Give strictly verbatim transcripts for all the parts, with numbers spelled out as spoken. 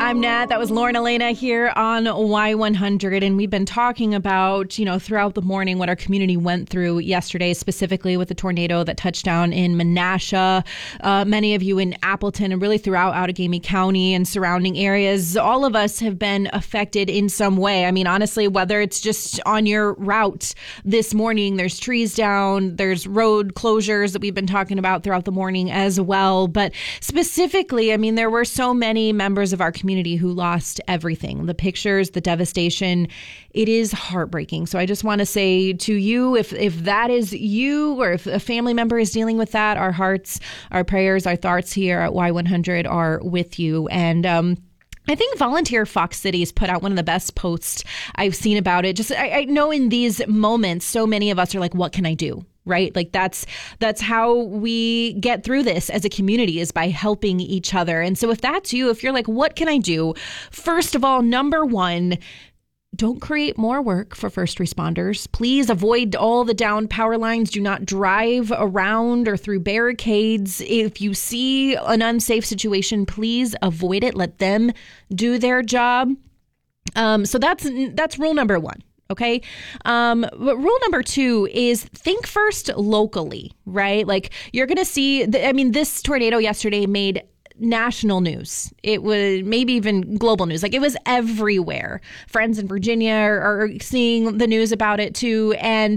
I'm Nat. That was Lauren Elena here on Y one hundred. And we've been talking about, you know, throughout the morning what our community went through yesterday, specifically with the tornado that touched down in Menasha. Uh, many of you in Appleton and really throughout Outagamie County and surrounding areas. All of us have been affected in some way. I mean, honestly, whether it's just on your route this morning, there's trees down, there's road closures that we've been talking about throughout the morning as well. But specifically, I mean, there were so many members of our community community who lost everything. The pictures, the devastation, it is heartbreaking. So I just want to say to you, if if that is you or if a family member is dealing with that, our hearts, our prayers, our thoughts here at Y one hundred are with you. And um I think Volunteer Fox Cities put out one of the best posts I've seen about it. Just I, I know in these moments, so many of us are like, what can I do? Right? Like that's that's how we get through this as a community, is by helping each other. And so if that's you, if you're like, what can I do? First of all, number one, don't create more work for first responders. Please avoid all the downed power lines. Do not drive around or through barricades. If you see an unsafe situation, please avoid it. Let them do their job. Um, so that's that's rule number one. Okay. Um, but rule number two is think first locally, right? Like you're going to see, the, I mean, this tornado yesterday made national news. It was maybe even global news. Like it was everywhere. Friends in Virginia are, are seeing the news about it too. And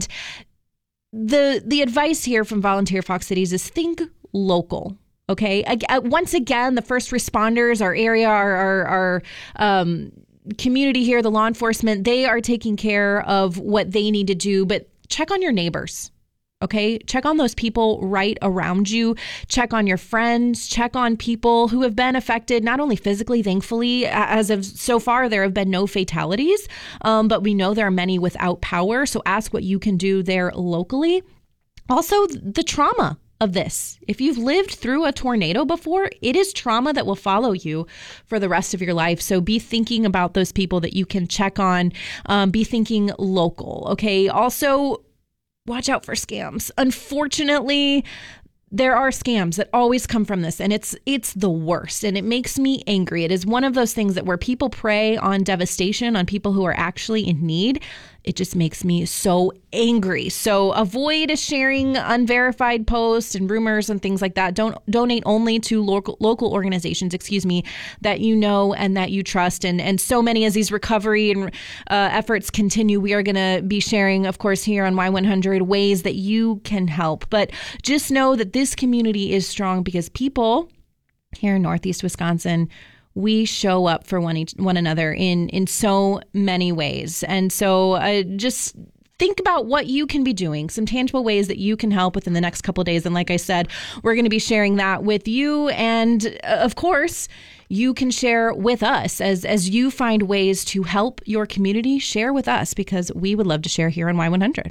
the, the advice here from Volunteer Fox Cities is think local. Okay. Once again, the first responders, our area, our, our, our, um, community here, the law enforcement, they are taking care of what they need to do, but check on your neighbors. Okay, check on those people right around you. Check on your friends. Check on people who have been affected, not only physically, thankfully, as of so far, there have been no fatalities, um, but we know there are many without power. So ask what you can do there locally. Also, the trauma of this. If you've lived through a tornado before, it is trauma that will follow you for the rest of your life. So be thinking about those people that you can check on. Um, be thinking local. Okay. Also, watch out for scams. Unfortunately, there are scams that always come from this, and it's it's the worst, and it makes me angry. It is one of those things that where people prey on devastation on people who are actually in need. It just makes me so angry. So avoid sharing unverified posts and rumors and things like that. Don't donate only to local local organizations, excuse me, that you know and that you trust. And and so many as these recovery and uh, efforts continue, we are going to be sharing, of course, here on Y one hundred ways that you can help. But just know that this community is strong because people here in Northeast Wisconsin, we show up for one each, one another in, in so many ways. And so uh, just think about what you can be doing, some tangible ways that you can help within the next couple of days. And like I said, we're going to be sharing that with you. And uh, of course, you can share with us as, as you find ways to help your community. Share with us because we would love to share here on Y one hundred.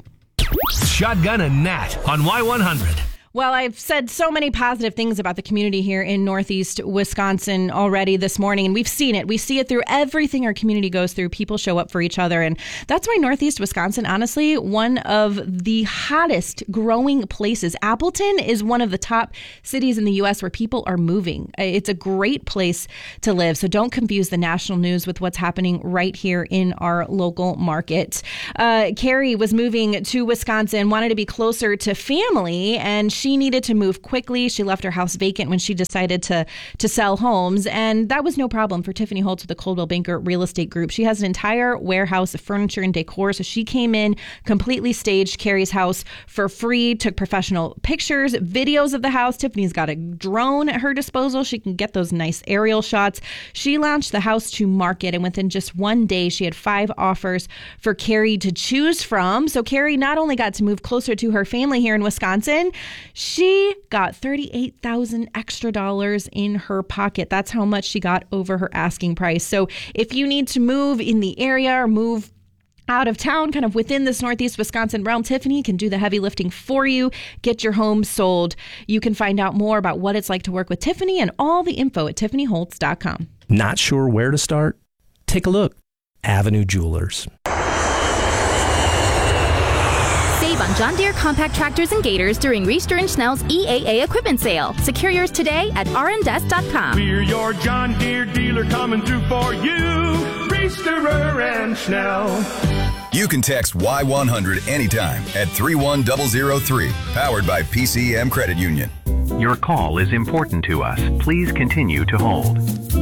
Shotgun and Nat on Y one hundred. Well, I've said so many positive things about the community here in Northeast Wisconsin already this morning, and we've seen it. We see it through everything our community goes through. People show up for each other, and that's why Northeast Wisconsin, honestly, one of the hottest growing places. Appleton is one of the top cities in the U S where people are moving. It's a great place to live, so don't confuse the national news with what's happening right here in our local market. Uh, Carrie was moving to Wisconsin, wanted to be closer to family, and she She needed to move quickly. She left her house vacant when she decided to to sell homes, and that was no problem for Tiffany Holtz with the Coldwell Banker Real Estate Group. She has an entire warehouse of furniture and decor, so she came in, completely staged Carrie's house for free, took professional pictures, videos of the house. Tiffany's got a drone at her disposal. She can get those nice aerial shots. She launched the house to market, and within just one day, she had five offers for Carrie to choose from. So Carrie not only got to move closer to her family here in Wisconsin, she got thirty-eight thousand dollars extra dollars in her pocket. That's how much she got over her asking price. So if you need to move in the area or move out of town, kind of within this Northeast Wisconsin realm, Tiffany can do the heavy lifting for you. Get your home sold. You can find out more about what it's like to work with Tiffany and all the info at tiffany holtz dot com. Not sure where to start? Take a look. Avenue Jewelers. Save Save on John Deere compact tractors and gators during Reister and Schnell's E A A equipment sale. Secure yours today at r n desk dot com. We're your John Deere dealer coming through for you. Reisterer and Schnell. You can text Y one hundred anytime at three one zero zero three. Powered by P C M Credit Union. Your call is important to us. Please continue to hold.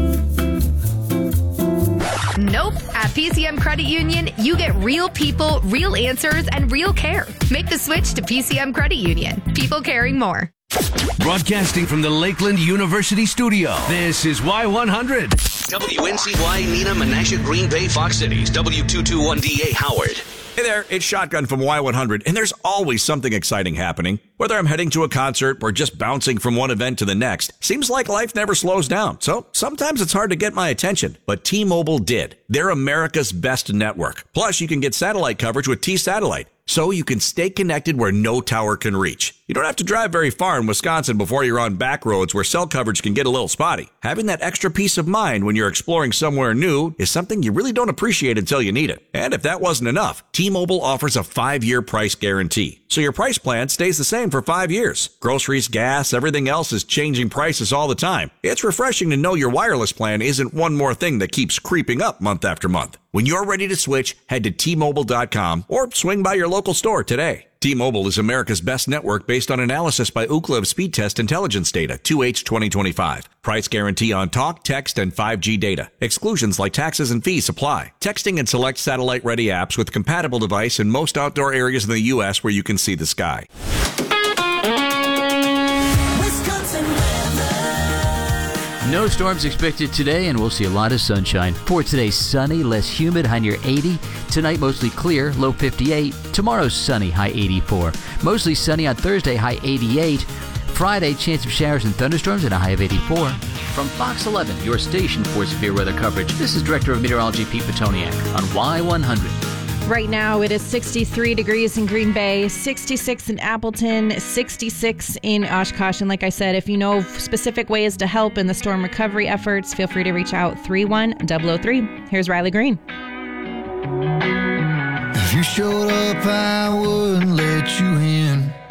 Nope. At P C M Credit Union, you get real people, real answers, and real care. Make the switch to P C M Credit Union. People caring more. Broadcasting from the Lakeland University studio, this is Y one hundred. W N C Y, Neenah, Menasha, Green Bay, Fox Cities, W two twenty-one D A, Howard. Hey there, it's Shotgun from Y one hundred, and there's always something exciting happening. Whether I'm heading to a concert or just bouncing from one event to the next, seems like life never slows down. So sometimes it's hard to get my attention, but T-Mobile did. They're America's best network. Plus, you can get satellite coverage with T-Satellite, so you can stay connected where no tower can reach. You don't have to drive very far in Wisconsin before you're on back roads where cell coverage can get a little spotty. Having that extra peace of mind when you're exploring somewhere new is something you really don't appreciate until you need it. And if that wasn't enough, T-Mobile offers a five-year price guarantee, so your price plan stays the same for five years. Groceries, gas, everything else is changing prices all the time. It's refreshing to know your wireless plan isn't one more thing that keeps creeping up month after month. When you're ready to switch, head to T Mobile dot com or swing by your local store today. T-Mobile is America's best network based on analysis by Ookla of speed test intelligence data, two H twenty twenty-five. Price guarantee on talk, text, and five G data. Exclusions like taxes and fees apply. Texting and select satellite-ready apps with compatible device in most outdoor areas in the U S where you can see the sky. No storms expected today, and we'll see a lot of sunshine. For today, sunny, less humid, high near eighty. Tonight, mostly clear, low fifty-eight. Tomorrow, sunny, high eighty-four. Mostly sunny on Thursday, high eighty-eight. Friday, chance of showers and thunderstorms and a high of eighty-four. From Fox eleven, your station for severe weather coverage, this is Director of Meteorology Pete Petoniak on Y one hundred. Right now, it is sixty-three degrees in Green Bay, sixty-six in Appleton, sixty-six in Oshkosh. And like I said, if you know specific ways to help in the storm recovery efforts, feel free to reach out three one zero zero three. Here's Riley Green. If you showed up, I wouldn't let you in.